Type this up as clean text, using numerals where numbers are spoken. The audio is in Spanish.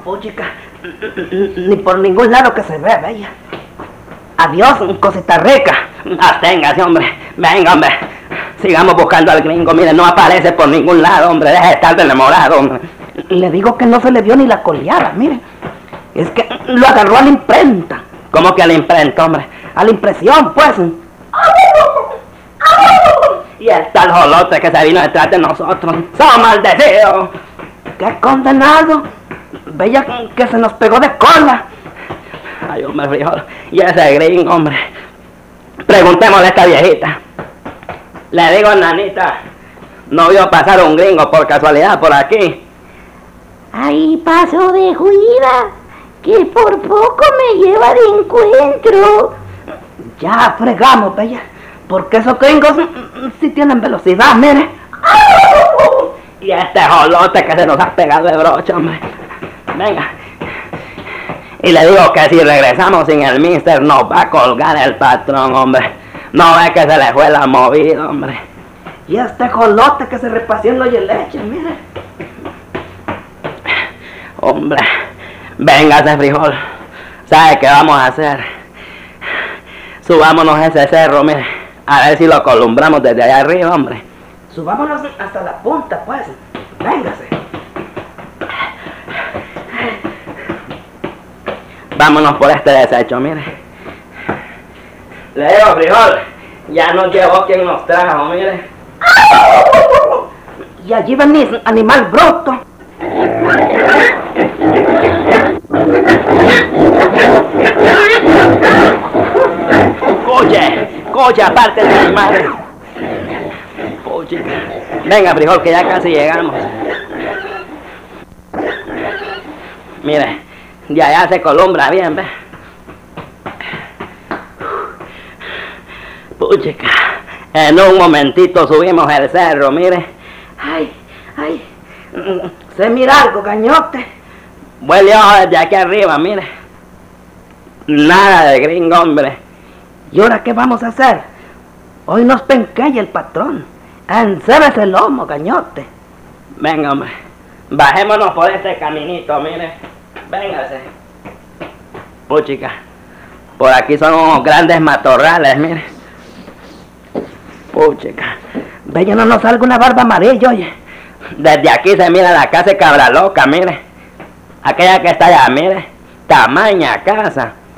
Oh, chica, ni por ningún lado que se ve, bella. Adiós, cosita rica. Absténgase, hombre. Venga, hombre. Sigamos buscando al gringo. Mire, no aparece por ningún lado, hombre. Deja de estar enamorado, hombre. Le digo que no se le vio ni la coleada, mire. Es que lo agarró a la imprenta. ¿Cómo que a la imprenta, hombre? A la impresión, pues. Y el tal jolote que se vino detrás de nosotros. ¡Son maldecidos! ¡Qué condenado! Bella que se nos pegó de cola. Ay, hombre, frijol. Y ese gringo, hombre. Preguntémosle a esta viejita. Le digo, nanita, ¿no vio pasar un gringo por casualidad por aquí? Ahí paso de juida, que por poco me lleva de encuentro. Ya fregamos, bella, porque esos gringos sí tienen velocidad, mire. Y este jolote que se nos ha pegado de broche, hombre. Venga. Y le digo que si regresamos sin el mister nos va a colgar el patrón, hombre. No ve que se le fue la movida, hombre. Y este jolote que se repaseó en y leche, mire. Hombre, véngase, frijol. ¿Sabe qué vamos a hacer? Subámonos a ese cerro, mire. A ver si lo columbramos desde allá arriba, hombre. Subámonos hasta la punta, pues. Véngase. Vámonos por este desecho, mire. Le digo, frijol, ya nos llevó quien nos trajo, mire. Y allí venís, animal bruto. Coche, aparte de animales. Oye, venga, frijol, que ya casi llegamos. Mire, de allá se columbra bien, ¿ves? Puchica, en un momentito subimos el cerro, mire. Ay, se mira algo, cañote. Vuelve ojo desde aquí arriba, mire. Nada de gringo, hombre. ¿Y ahora qué vamos a hacer? Hoy nos penqueya el patrón. Encérese el lomo, cañote. Venga, hombre. Bajémonos por este caminito, mire. Véngase. Puchica, por aquí son unos grandes matorrales, mire. Puchica, bella, no nos salga una barba amarilla, oye. Desde aquí se mira la casa de Cabra Loca, mire. Aquella que está allá, mire. Tamaña casa.